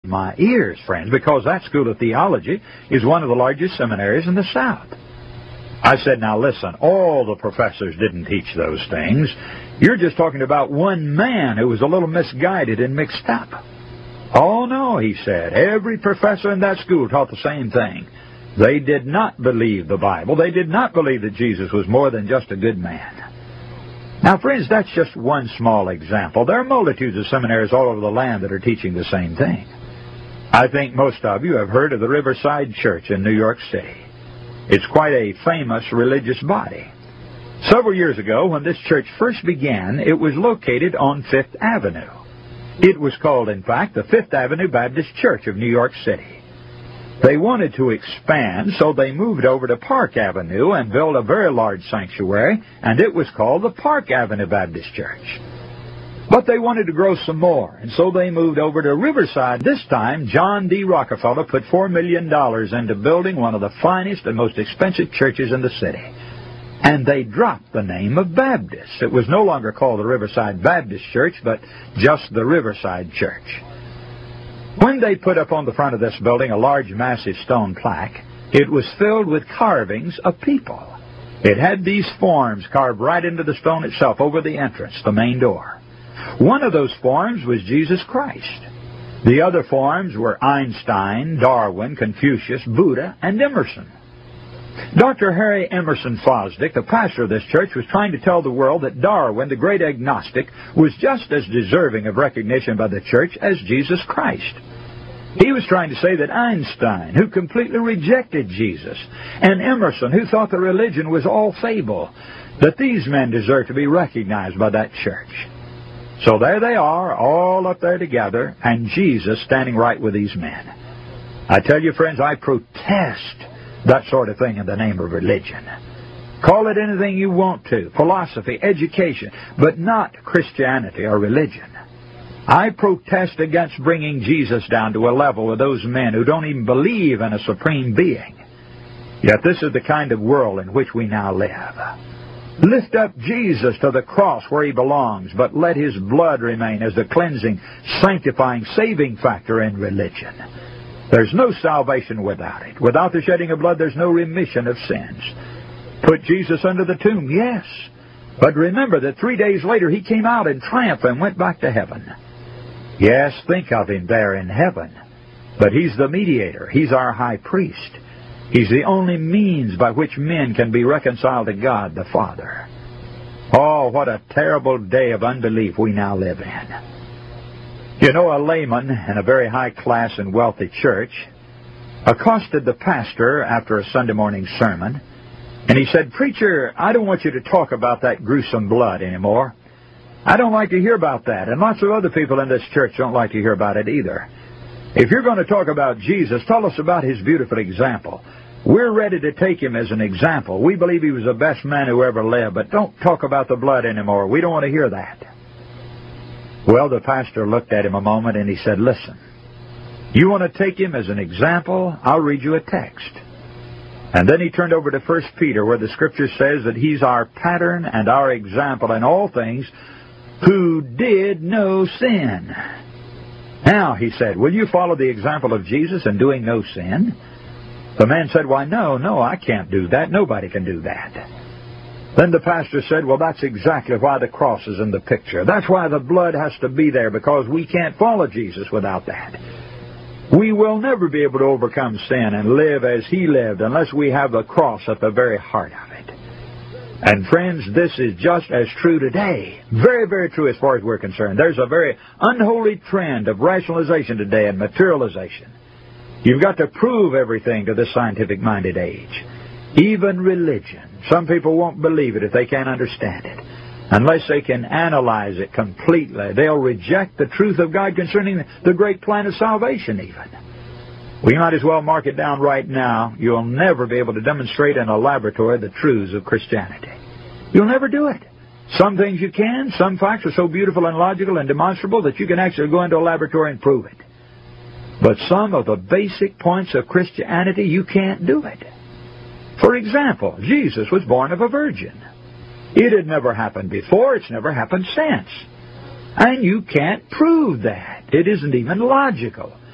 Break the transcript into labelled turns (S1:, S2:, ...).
S1: my ears, friends, because that school of theology is one of the largest seminaries in the South. I said, now listen, all the professors didn't teach those things. You're just talking about one man who was a little misguided and mixed up. Oh, no, he said. Every professor in that school taught the same thing. They did not believe the Bible. They did not believe that Jesus was more than just a good man. Now, friends, that's just one small example. There are multitudes of seminaries all over the land that are teaching the same thing. I think most of you have heard of the Riverside Church in New York City. It's quite a famous religious body. Several years ago, when this church first began, it was located on Fifth Avenue. It was called, in fact, the Fifth Avenue Baptist Church of New York City. They wanted to expand, so they moved over to Park Avenue and built a very large sanctuary, and it was called the Park Avenue Baptist Church. But they wanted to grow some more, and so they moved over to Riverside. This time, John D. Rockefeller put $4 million into building one of the finest and most expensive churches in the city. And they dropped the name of Baptist. It was no longer called the Riverside Baptist Church, but just the Riverside Church. When they put up on the front of this building a large, massive stone plaque, it was filled with carvings of people. It had these forms carved right into the stone itself over the entrance, the main door. One of those forms was Jesus Christ. The other forms were Einstein, Darwin, Confucius, Buddha, and Emerson. Dr. Harry Emerson Fosdick, the pastor of this church, was trying to tell the world that Darwin, the great agnostic, was just as deserving of recognition by the church as Jesus Christ. He was trying to say that Einstein, who completely rejected Jesus, and Emerson, who thought the religion was all fable, that these men deserve to be recognized by that church. So there they are, all up there together, and Jesus standing right with these men. I tell you, friends, I protest that sort of thing in the name of religion. Call it anything you want to, philosophy, education, but not Christianity or religion. I protest against bringing Jesus down to a level with those men who don't even believe in a supreme being. Yet this is the kind of world in which we now live. Lift up Jesus to the cross where he belongs, but let his blood remain as the cleansing, sanctifying, saving factor in religion. There's no salvation without it. Without the shedding of blood, there's no remission of sins. Put Jesus under the tomb, yes. But remember that 3 days later he came out in triumph and went back to heaven. Yes, think of him there in heaven. But he's the mediator. He's our high priest. He's the only means by which men can be reconciled to God the Father. Oh, what a terrible day of unbelief we now live in. You know, a layman in a very high-class and wealthy church accosted the pastor after a Sunday morning sermon, and he said, "Preacher, I don't want you to talk about that gruesome blood anymore. I don't like to hear about that, and lots of other people in this church don't like to hear about it either. If you're going to talk about Jesus, tell us about his beautiful example. We're ready to take him as an example. We believe he was the best man who ever lived, but don't talk about the blood anymore. We don't want to hear that." Well, the pastor looked at him a moment and he said, "Listen, you want to take him as an example? I'll read you a text." And then he turned over to 1 Peter, where the Scripture says that he's our pattern and our example in all things, who did no sin. Now, he said, will you follow the example of Jesus in doing no sin? The man said, "Why, no, I can't do that. Nobody can do that." Then the pastor said, "Well, that's exactly why the cross is in the picture. That's why the blood has to be there, because we can't follow Jesus without that. We will never be able to overcome sin and live as he lived unless we have the cross at the very heart of it." And friends, this is just as true today. Very, very true as far as we're concerned. There's a very unholy trend of rationalization today and materialization. You've got to prove everything to this scientific-minded age. Even religion. Some people won't believe it if they can't understand it. Unless they can analyze it completely, they'll reject the truth of God concerning the great plan of salvation even. We might as well mark it down right now. You'll never be able to demonstrate in a laboratory the truths of Christianity. You'll never do it. Some things you can. Some facts are so beautiful and logical and demonstrable that you can actually go into a laboratory and prove it. But some of the basic points of Christianity, you can't do it. For example, Jesus was born of a virgin. It had never happened before. It's never happened since. And you can't prove that. It isn't even logical.